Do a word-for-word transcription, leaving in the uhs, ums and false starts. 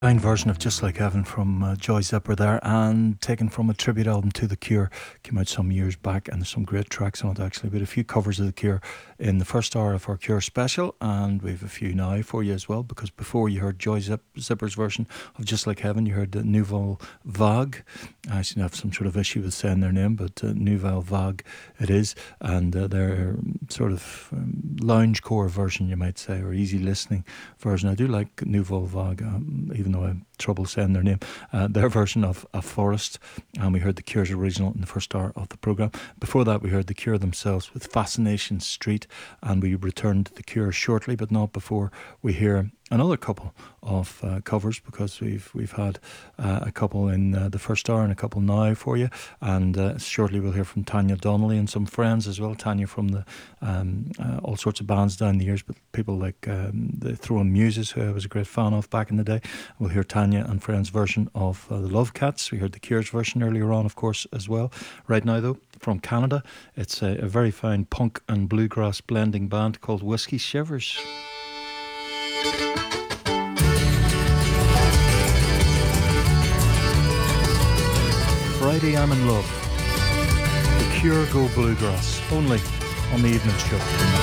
Fine version of Just Like Heaven from uh, Joy Zipper there, and taken from a tribute album to The Cure. Came out some years back, and there's some great tracks on it actually. But a few covers of The Cure in the first hour of our Cure special, and we've a few now for you as well. Because before you heard Joy Zip- Zipper's version of Just Like Heaven, you heard the Nouvelle Vague. I seem to have some sort of issue with saying their name, but uh, Nouvelle Vague it is, and uh, their sort of um, loungecore version, you might say, or easy listening version. I do like Nouvelle Vague, um, even though I have trouble saying their name, uh, their version of A Forest, and we heard The Cure's original in the first hour of the programme. Before that we heard The Cure themselves with Fascination Street, and we return to The Cure shortly, but not before we hear another couple of uh, covers, because we've we've had uh, a couple in uh, the first hour and a couple now for you, and uh, shortly we'll hear from Tanya Donnelly and some friends as well. Tanya from the um, uh, all sorts of bands down the years, but people like um, the Throwing Muses, who I was a great fan of back in the day. We'll hear Tanya and friends version of uh, the Love Cats. We heard the Cure's version earlier on, of course, as well. Right now though, from Canada, it's a, a very fine punk and bluegrass blending band called Whiskey Shivers. Friday I'm in Love. The Cure go bluegrass, only on the evening show.